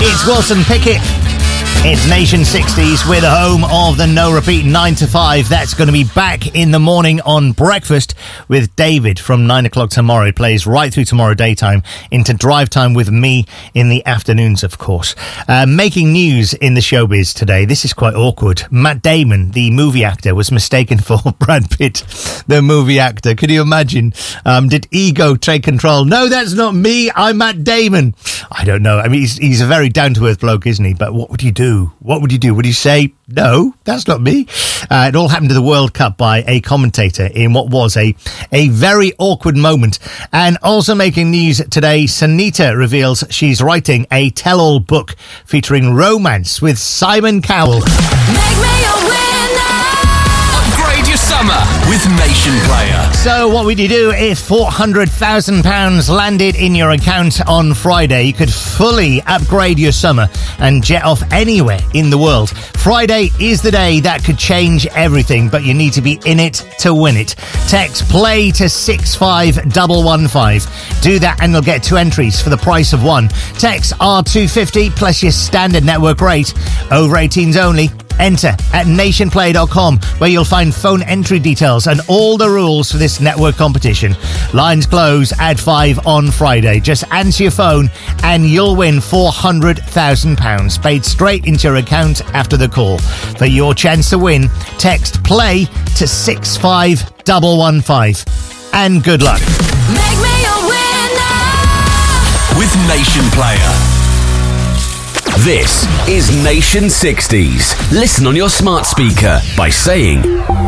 It's Wilson Pickett. It's Nation 60s. We're the home of the No Repeat 9 to 5. That's going to be back in the morning on Breakfast with David from 9 o'clock tomorrow. It plays right through tomorrow daytime into drive time with me in the afternoons, of course. Making news in the showbiz today. This is quite awkward. Matt Damon, the movie actor, was mistaken for Brad Pitt, the movie actor. Could you imagine? Did ego take control? No, that's not me. I'm Matt Damon. I don't know. I mean, he's a very down-to-earth bloke, isn't he? But what would you do? What would you do? Would you say, no, that's not me? It all happened to the World Cup by a commentator in what was a very awkward moment. And also making news today, Sanita reveals she's writing a tell-all book featuring romance with Simon Cowell. Make me a winner. Upgrade your summer with Nation Player. So what would you do if £400,000 landed in your account on Friday? You could fully upgrade your summer and jet off anywhere in the world. Friday is the day that could change everything, but you need to be in it to win it. Text play to 65115. Do that and you'll get 2 entries for the price of 1. Text R250 plus your standard network rate. Over 18s only. Enter at nationplay.com, where you'll find phone entry details and all the rules for this network competition. Lines close at 5 on Friday. Just answer your phone and you'll win £400,000 paid straight into your account after the call. For your chance to win, text play to 65115. And good luck. Make me a winner. With Nation Player. This is Nation 60s. Listen on your smart speaker by saying